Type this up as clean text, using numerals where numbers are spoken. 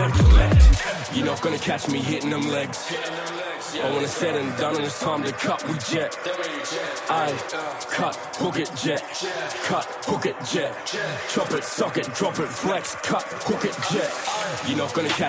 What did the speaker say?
I collect. You're not gonna catch me hitting them legs. But when it's said and done and it's time to cut, we jet. I cut, hook it, jet. Cut, hook it, jet. Chop it, sock it, drop it, flex. Cut, hook it, jet. You're not gonna catch